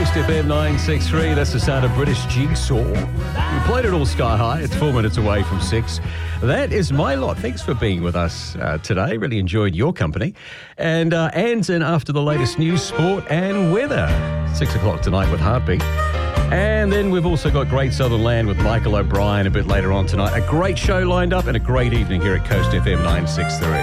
Coast FM 963. That's the sound of British Jigsaw. We played it all sky high. It's 4 minutes away from 6. That is my lot. Thanks for being with us today. Really enjoyed your company. And Anne's in after the latest news, sport and weather. 6 o'clock tonight with Heartbeat. And then we've also got Great Southern Land with Michael O'Brien a bit later on tonight. A great show lined up and a great evening here at Coast FM 963.